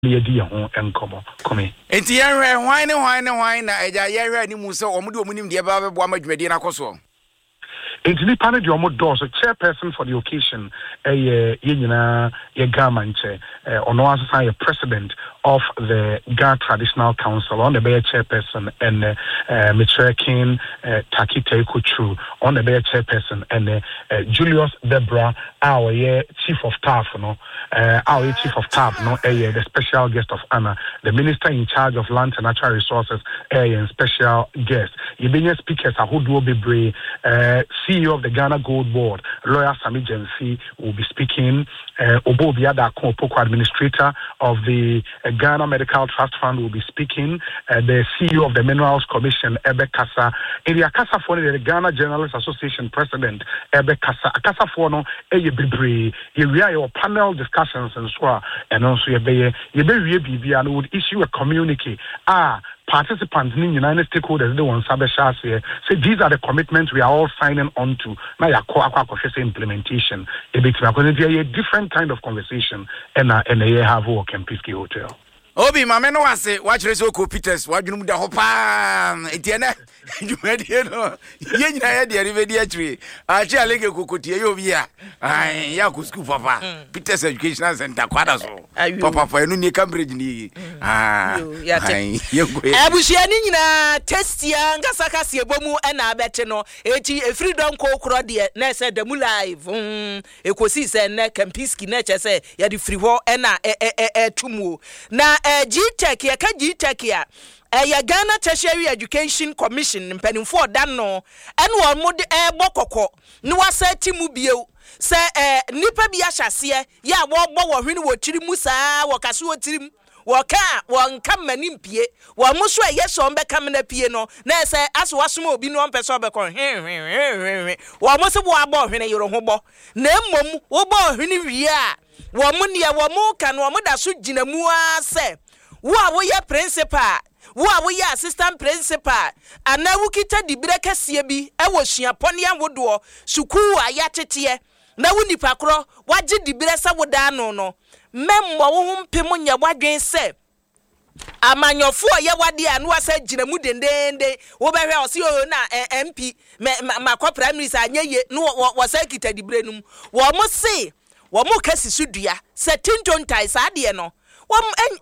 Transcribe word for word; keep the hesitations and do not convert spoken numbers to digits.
Lady hon enkomo come enti yenhwe hwan ne hwan ne hwan na eja yenhwe ni mu se omo de omunim de ba bebo amadwumadi na koso enti ni panel de omo do so chairperson for the occasion eh ye nyina ye gamanche eh ono asasa ye president of the Ghana Traditional Council on the Bay chairperson and uh, Mister King uh, Takite Kuchu on the Bay chairperson and uh, Julius Debra our yeah, chief of staff no uh, our chief of staff no uh, yeah, the special guest of honor the minister in charge of land and natural resources uh, and special guest Ibenya speakers Ahuduo Bebre uh, C E O of the Ghana Gold Board lawyer Sami Jensi will be speaking uh, Obo Biada Poko administrator of the uh, Ghana Medical Trust Fund will be speaking. Uh, the C E O of the Minerals Commission, Ebe Kasa, Area Kasa for the Ghana Journalists Association President, Ebe Kasa, Kasa for no, Eye Bibri, your panel discussions and so on, and also Yebe, Yebe Bibi, and would issue a communique. Ah, participants in United stakeholders, they want Sabesha say, say these are the commitments we are all signing on to. Now, your co implementation, a bit because a different kind of conversation, and uh, and they have work in Peace Hotel. Obi mama no ase watch reso ko Peters wadwunu da hopa etiena dwumadi no ye nyina ya de revedi atri achi alege kokotie ye obi a ai ya ku school papa Peters Educational Center kwada so papa fa enu ni Cambridge ni ah ai ye go abushia ni nyina testia ngasa kase ebomu na abete no eti freedom ko kro de na se da mu live ekosi se na Campiski na che se ya di free ho na e tumu na eh G-Tech ya ka G-Tech ya eh ya Ghana Tertiary Education Commission mpanimfo dan no ene wo mo de eh bokoko ni wasa timu bio se eh nipa bi ahyase ya wo bo wo hwene wo tiri mu saa wo kase wo tirim wo ka wo nka manimpie wo mo so ye so mbe kam na pie no na se aso wasom obi no mpese obekọ he wo mo se bo abo hwene yoro ho bo na mmom wo bo hwene wie a wo mo ne wo mo ka no mo da so gina mu a se wo a wo ye principal wo a wo ye assistant principal ana wo kita dibire kase bi e wo suapone awodo sukuu a ya tete na wo nipa kro waje dibire sa wo da no no memmo wo ho mpem nya wadwen se amanyofo ye wade anu asa gina mu dendende wo behwe o se o na M P makwa prime minister anyeye no wo sa kita dibire num wo mo se wo mo kasi sudua se tintontai sa de no wo